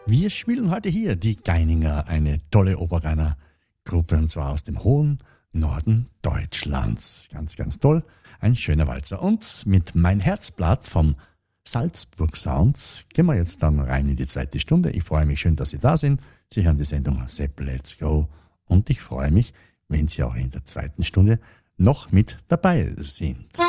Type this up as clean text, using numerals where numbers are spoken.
Wir spielen heute hier die Geininger, eine tolle Obergainer-Gruppe, und zwar aus dem hohen Norden Deutschlands. Ganz, ganz toll. Ein schöner Walzer. Und mit Mein Herzblatt vom Salzburg Sounds gehen wir jetzt dann rein in die zweite Stunde. Ich freue mich schön, dass Sie da sind. Sie hören die Sendung Sepp Let's Go. Und ich freue mich, wenn Sie auch in der zweiten Stunde noch mit dabei sind.